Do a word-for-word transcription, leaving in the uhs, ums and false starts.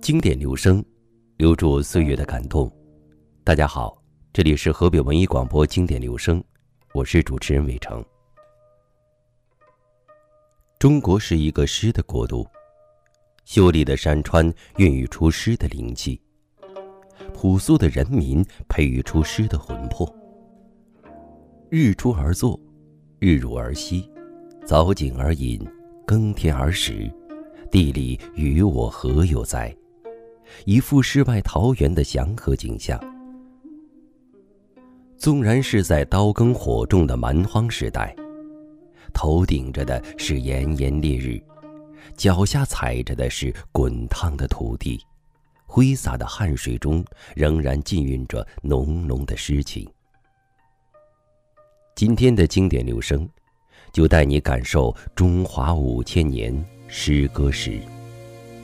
经典留声，留住岁月的感动。大家好，这里是河北文艺广播经典留声，我是主持人伟成。中国是一个诗的国度，秀丽的山川孕育出诗的灵气，朴素的人民培育出诗的魂魄。日出而作，日入而息，早景而饮，耕田而食，地里与我何有哉？一副世外桃源的祥和景象。纵然是在刀耕火种的蛮荒时代，头顶着的是炎炎烈日，脚下踩着的是滚烫的土地，挥洒的汗水中仍然浸蕴着浓浓的诗情。今天的经典留声，就带你感受中华五千年诗歌史。